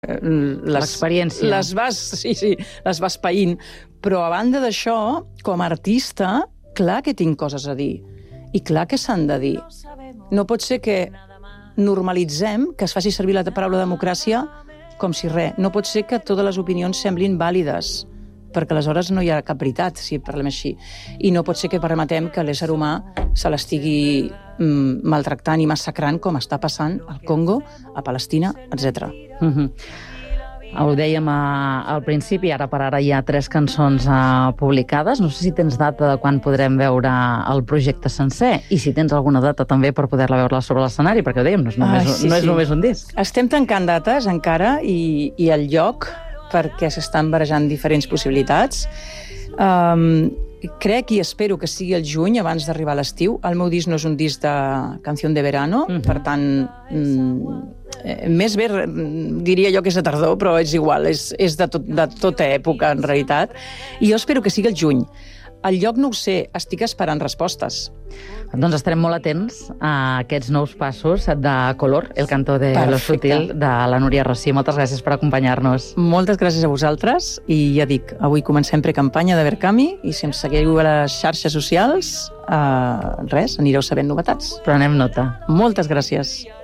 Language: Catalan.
L'experiència. Les vas païnt. Però a banda d'això, com a artista, clar que tinc coses a dir. I clar que s'han de dir. No pot ser que normalitzem que es faci servir la paraula democràcia com si res. No pot ser que totes les opinions semblin vàlides, perquè aleshores no hi ha cap veritat, si parlem així. I no pot ser que permetem que l'ésser humà se l'estigui maltractant i massacrant com està passant al Congo, a Palestina, etc. Ho dèiem al principi, ara per ara hi ha 3 cançons publicades. No sé si tens data de quan podrem veure el projecte sencer i si tens alguna data també per poder-la veure sobre l'escenari, perquè ho dèiem, no és només un disc. Estem tancant dates encara i el lloc perquè s'estan barejant diferents possibilitats. Crec i espero que sigui el juny, abans d'arribar a l'estiu. El meu disc no és un disc de canción de verano, per tant, més bé diria jo que és de tardor, però és igual, és de tota època, en realitat. I jo espero que sigui el juny. El lloc no ho sé, estic esperant respostes. Doncs estarem molt atents a aquests nous passos de Color, el cantó de Lo Sutil, de la Núria Rossí. Moltes gràcies per acompanyar-nos. Moltes gràcies a vosaltres i ja dic, avui comencem precampanya de Verkami i si em seguiu a les xarxes socials, anireu sabent novetats. Prenem nota. Moltes gràcies.